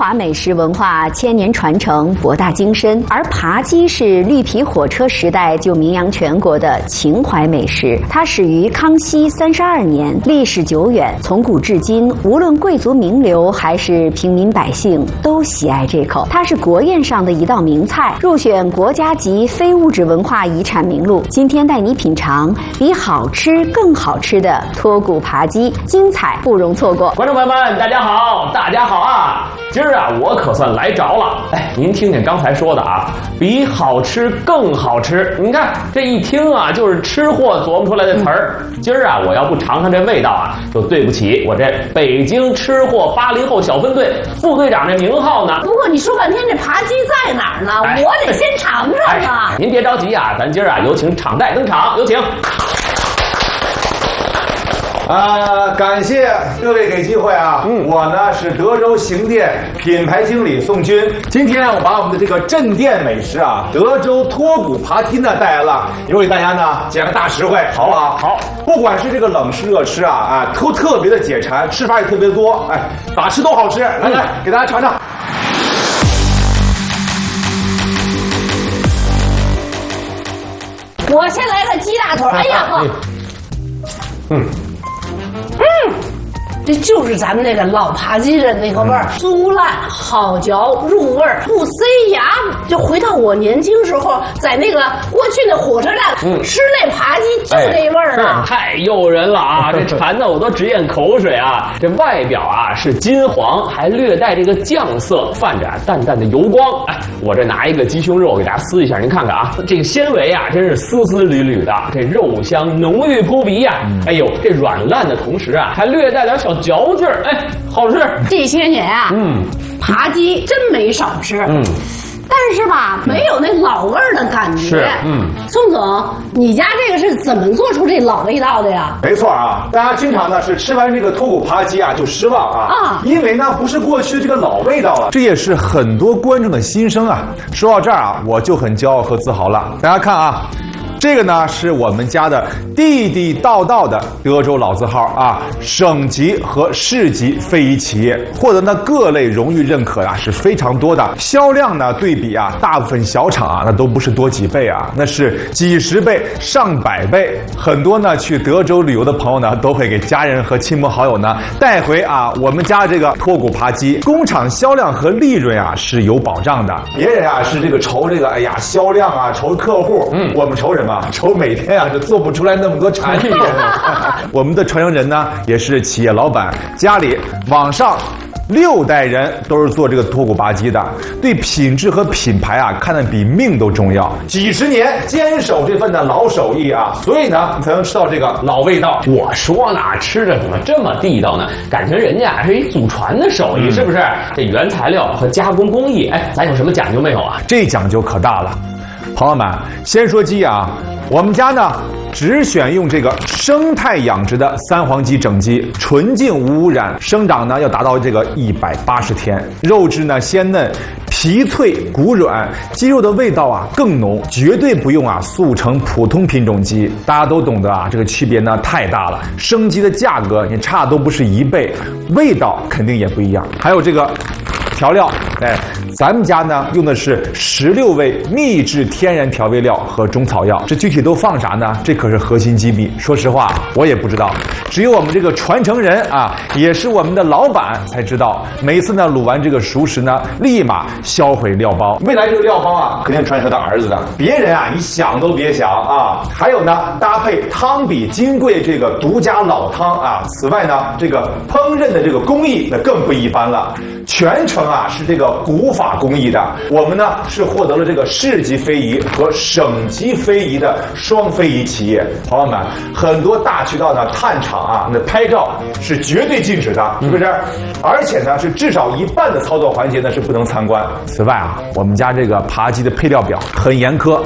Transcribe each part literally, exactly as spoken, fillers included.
华美食文化千年传承，博大精深，而扒鸡是绿皮火车时代就名扬全国的情怀美食。它始于康熙三十二年，历史久远，从古至今，无论贵族名流还是平民百姓都喜爱这口。它是国宴上的一道名菜，入选国家级非物质文化遗产名录。今天带你品尝比好吃更好吃的脱骨扒鸡，精彩不容错过。 观众朋友们，大家好，大家好啊！今儿啊，我可算来着了。哎，您听听刚才说的啊，比好吃更好吃。你看这一听啊，就是吃货琢磨出来的词儿。今儿啊，我要不尝尝这味道啊，就对不起我这北京吃货八零后小分队副队长这名号呢。 不过你说半天这扒鸡在哪儿呢？哎、我得先尝尝啊、 哎！您别着急啊，咱今儿啊，有请场代登场，有请。 啊，感谢各位给机会啊！嗯，我呢是德州行店品牌经理宋军。今天我把我们的这个镇店美食啊，德州脱骨扒鸡呢带来了，也为大家呢讲个大实惠，好不好？好，不管是这个冷吃热吃啊，啊，都特别的解馋，吃法也特别多，哎，咋吃都好吃。来来，给大家尝尝。 我先来个鸡大腿，哎呀呵，嗯。嗯，这就是咱们那个老扒鸡的那个味儿，酥烂好嚼，入味儿不塞牙。就回到我年轻时候，在那个过去的火车站、嗯、吃那扒鸡，就这味儿啊、 哎，太诱人了啊！这馋的我都直咽口水啊！这外表啊是金黄，还略带这个酱色，泛着淡淡的油光。哎，我这拿一个鸡胸肉给大家撕一下，您看看啊，这个纤维啊真是丝丝缕缕的，这肉香浓郁扑鼻呀、啊！嗯、哎呦，这软烂的同时啊，还略带点小嚼劲儿，哎，好吃。 这些年啊，嗯，扒鸡真没少吃，嗯。但是吧，没有那老味儿的感觉。 是，嗯， 宋总，你家这个是怎么做出这老味道的呀？ 没错啊，大家经常呢是吃完这个脱骨扒鸡啊就失望啊，啊，因为呢不是过去这个老味道了。这也是很多观众的心声啊。说到这儿啊，我就很骄傲和自豪了。大家看啊。这个呢是我们家的地地道道的德州老字号啊，省级和市级非遗企业，获得呢各类荣誉认可啊是非常多的。销量呢对比啊大部分小厂啊那都不是多几倍啊，那是几十倍、上百倍。很多呢去德州旅游的朋友呢都会给家人和亲朋好友呢带回啊我们家这个脱骨扒鸡。工厂销量和利润啊是有保障的。别人啊是这个愁这个哎呀销量啊愁客户，嗯，我们愁什么？愁每天啊，就做不出来那么多产品。我们的传承人呢，也是企业老板，家里往上六代人都是做这个脱骨扒鸡的，对品质和品牌啊，看得比命都重要。几十年坚守这份的老手艺啊，所以呢，你才能吃到这个老味道。 我说呢，吃着怎么这么地道呢？感情人家是一祖传的手艺，嗯、是不是？这原材料和加工工艺，哎，咱有什么讲究没有啊？ 这讲究可大了。朋友们，先说鸡啊，我们家呢只选用这个生态养殖的三黄鸡整鸡，纯净无污染，生长呢要达到这个一百八十天，肉质呢鲜嫩，皮脆骨软，鸡肉的味道啊更浓，绝对不用啊速成普通品种鸡。大家都懂得啊，这个区别呢太大了，生鸡的价格也差都不是一倍，味道肯定也不一样。还有这个调料，哎，咱们家呢用的是十六味秘制天然调味料和中草药，这具体都放啥呢？这可是核心机密。说实话，我也不知道，只有我们这个传承人啊，也是我们的老板才知道。每次呢卤完这个熟食呢，立马销毁料包。未来这个料包啊，肯定传承到儿子的，别人啊你想都别想啊。还有呢，搭配汤比金贵这个独家老汤啊。此外呢，这个烹饪的这个工艺那更不一般了。全程啊是这个古法工艺的，我们呢是获得了这个市级非遗和省级非遗的双非遗企业。朋友们，很多大渠道呢探厂啊，那拍照是绝对禁止的，是不是？嗯、而且呢是至少一半的操作环节呢是不能参观。此外啊，我们家这个扒鸡的配料表很严苛。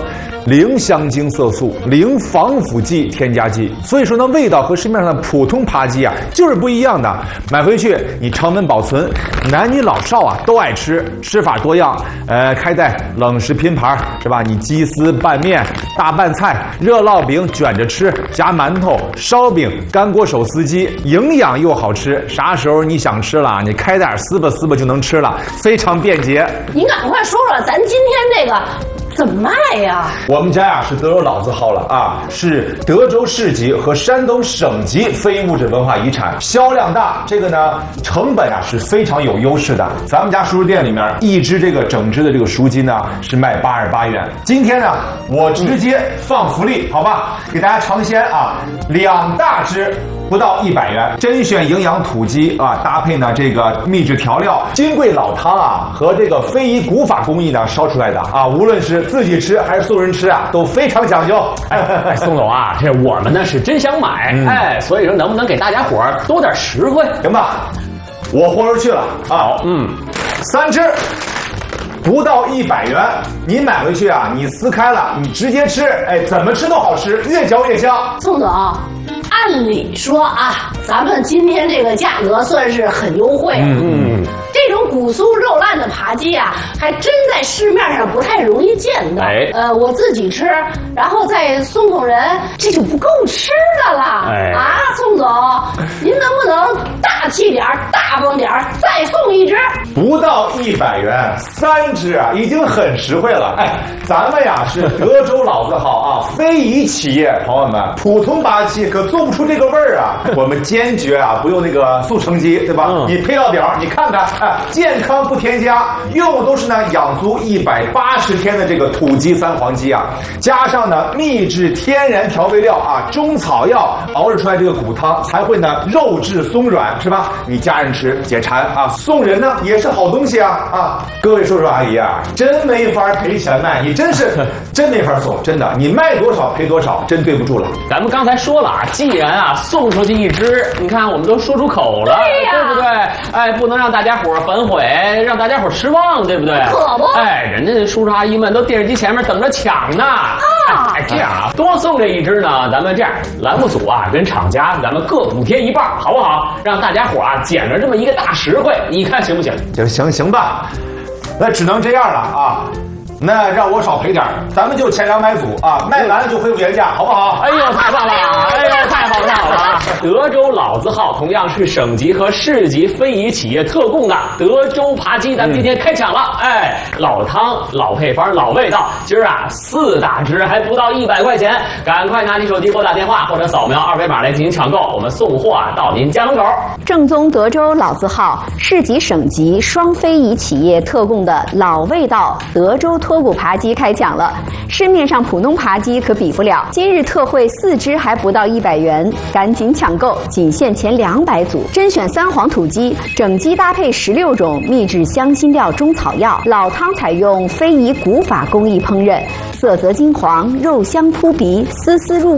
零香精色素，零防腐剂添加剂。所以说呢，味道和市面上的普通扒鸡啊就是不一样的。买回去你常温保存，男女老少啊都爱吃，吃法多样。呃，开在冷食拼盘是吧？你鸡丝拌面、大拌菜、热烙饼卷着吃，夹馒头、烧饼、干锅手撕鸡，营养又好吃。啥时候你想吃了，你开点撕吧撕吧就能吃了，非常便捷。 您赶快说说，咱今天这个怎么卖呀？ 我们家呀是德州老字号了啊，是德州市级和山东省级非物质文化遗产，销量大。这个呢，成本啊是非常有优势的。咱们家熟食店里面一只这个整只的这个熟鸡呢是卖八十八元。今天呢，我直接放福利，好吧，给大家尝鲜啊，两大只。不到一百元，甄选营养土鸡啊，搭配呢这个秘制调料，金贵老汤啊和这个非遗古法工艺呢烧出来的啊，无论是自己吃还是送人吃啊，都非常讲究。 哎，宋总啊，这我们呢是真想买，嗯、哎，所以说能不能给大家伙儿多点实惠？ 行吧，我豁出去了啊，嗯，三只。不到一百元，你买回去啊，你撕开了，你直接吃，哎，怎么吃都好吃，越嚼越香。 宋总，按理说啊，咱们今天这个价格算是很优惠。嗯，这种骨酥肉烂的扒鸡啊，还真在市面上不太容易见到。哎，呃，我自己吃，然后再送送人，这就不够吃的了。哎，啊，宋总，您能不能大气点大方点再送一只？ 不到一百元，三只啊，已经很实惠了。哎，咱们呀是德州老字号啊，非遗企业，朋友们，普通扒鸡可做不出这个味儿啊。我们坚决啊不用那个速成鸡，对吧？嗯、你配料表你看看，哎，健康不添加，用的都是呢养足一百八十天的这个土鸡三黄鸡啊，加上呢秘制天然调味料啊，中草药熬制出来这个骨汤才会呢肉质松软，是吧？你家人吃解馋啊，送人呢也是好东西啊啊！各位叔叔阿姨啊，真没法赔钱卖，你真是真没法送，真的，你卖多少赔多少，真对不住了。 咱们刚才说了啊，既然啊送出去一只，你看我们都说出口了，对呀，对不对？哎，不能让大家伙反悔，让大家伙失望，对不对？ 可不， 哎，人家叔叔阿姨们都电视机前面等着抢呢。啊，哎，这样啊，多送这一只呢，咱们这样栏目组啊跟厂家咱们各补贴一半，好不好？让大家伙啊捡着这么一个大实惠，你看行不行？ 就行行吧，那只能这样了啊。那让我少赔点，咱们就前两百组啊，卖完了就恢复原价，好不好？ 哎呦，太棒了！哎呦，太好了，太好了！德州老字号同样是省级和市级非遗企业特供的德州扒鸡，咱们今天开抢了！哎，老汤、老配方、老味道，今儿啊四大只还不到一百块钱，赶快拿起手机拨打电话或者扫描二维码来进行抢购，我们送货啊到您家门口。 正宗德州老字号、市级省级双非遗企业特供的老味道德州脱骨扒鸡开抢了，市面上普通扒鸡可比不了，今日特惠四只还不到一百元，赶紧抢购，仅限前两百组，甄选三黄土鸡，整鸡搭配十六种秘制香辛料中草药，老汤采用非遗古法工艺烹饪，色泽金黄，肉香扑鼻，丝丝入